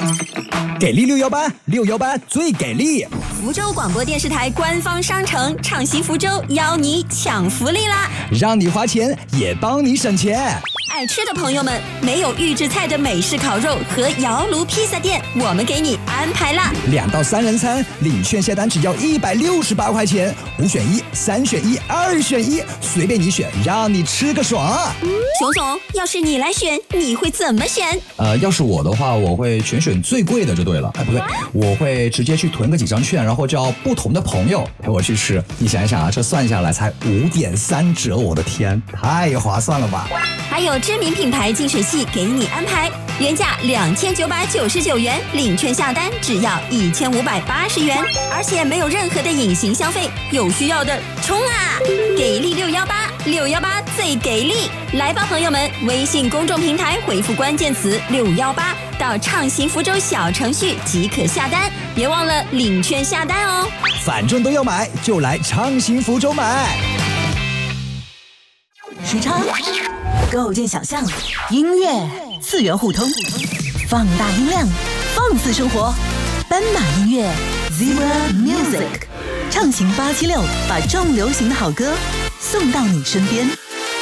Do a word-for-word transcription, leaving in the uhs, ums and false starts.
给力六一八，六一八最给力！ 福州广播电视台官方商城畅行福州邀你抢福利啦！ 让你花钱也帮你省钱。 爱吃的朋友们，没有预制菜的美式烤肉和窑炉披萨店，我们给你安排啦！ 两到三人餐，领券下单只要一百六十八块钱，五选一，三选一，二选一，随便你选，让你吃个爽。 熊总，要是你来选，你会怎么选？ 呃，要是我的话，我会全选最贵的就对了。哎，不对，我会直接去囤个几张券，然后叫不同的朋友陪我去吃。你想一想啊，这算下来才五点三折，我的天，太划算了吧！ 还有知名品牌净水器给你安排，原价两千九百九十九元，领券下单只要一千五百八十元，而且没有任何的隐形消费，有需要的冲啊！给力六幺八，六幺八最给力！来吧，朋友们，微信公众平台回复关键词六幺八到畅行福州小程序即可下单，别忘了领券下单哦。 反正都要买，就来畅行福州买。 时差构建想象，音乐次元互通，放大音量，放肆生活。斑马音乐 Zebra Music 畅行八七六，把重流行的好歌送到你身边。